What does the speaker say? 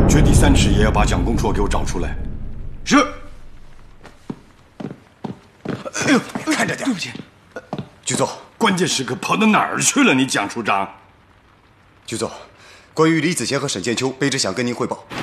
掘地3尺也要把蒋公绰给我找出来。是。哎呦， 看着点。对不起， 局座， 关键时刻跑到哪儿去了？你蒋处长。 局座，关于李子贤和沈建秋，卑职想跟您汇报。